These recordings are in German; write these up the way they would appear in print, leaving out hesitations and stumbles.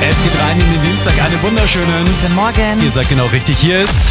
Es geht rein in den Dienstag. Einen wunderschönen Guten Morgen. Ihr seid genau richtig. Hier ist...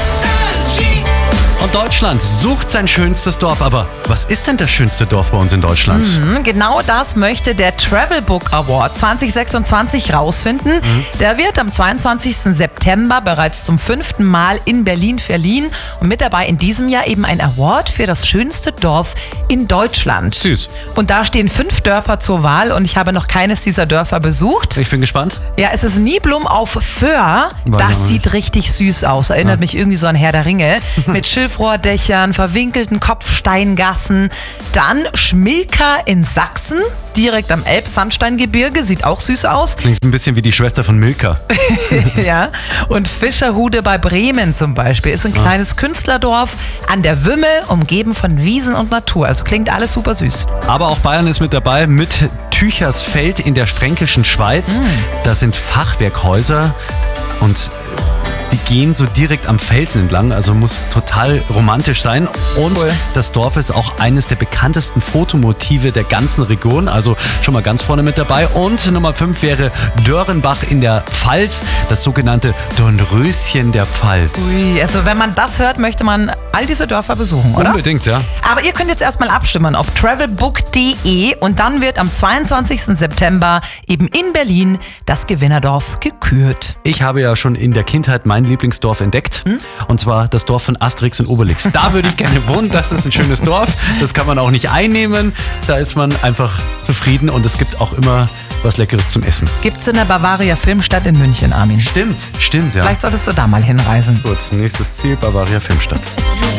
Und Deutschland sucht sein schönstes Dorf. Aber was ist denn das schönste Dorf bei uns in Deutschland? Genau das möchte der Travel Book Award 2026 rausfinden. Der wird am 22. September bereits zum 5. Mal in Berlin verliehen. Und mit dabei in diesem Jahr eben ein Award für das schönste Dorf in Deutschland. Süß. Und da stehen 5 Dörfer zur Wahl und ich habe noch keines dieser Dörfer besucht. Ich bin gespannt. Ja, es ist Niblum auf Föhr. Das sieht richtig süß aus. Erinnert mich irgendwie so an Herr der Ringe. Mit Schilfrohrdächern, verwinkelten Kopfsteingassen. Dann Schmilka in Sachsen, direkt am Elbsandsteingebirge. Sieht auch süß aus. Klingt ein bisschen wie die Schwester von Milka. Ja. Und Fischerhude bei Bremen zum Beispiel. Ist ein kleines Künstlerdorf an der Wümme, umgeben von Wiesen und Natur. Also klingt alles super süß. Aber auch Bayern ist mit dabei mit Tüchersfeld in der fränkischen Schweiz. Das sind Fachwerkhäuser und die gehen so direkt am Felsen entlang, also muss total romantisch sein. Und Cool. Das Dorf ist auch eines der bekanntesten Fotomotive der ganzen Region, also schon mal ganz vorne mit dabei. Und Nummer 5 wäre Dörenbach in der Pfalz, das sogenannte Dornröschen der Pfalz. Ui, also wenn man das hört, möchte man all diese Dörfer besuchen, oder? Unbedingt, ja. Aber ihr könnt jetzt erstmal abstimmen auf travelbook.de und dann wird am 22. September eben in Berlin das Gewinnerdorf gekürt. Ich habe ja schon in der Kindheit mein Lieblingsdorf entdeckt. Und zwar das Dorf von Asterix und Obelix. Da würde ich gerne wohnen. Das ist ein schönes Dorf. Das kann man auch nicht einnehmen. Da ist man einfach zufrieden und es gibt auch immer was Leckeres zum Essen. Gibt's in der Bavaria Filmstadt in München, Armin? Stimmt, ja. Vielleicht solltest du da mal hinreisen. Gut, nächstes Ziel, Bavaria Filmstadt.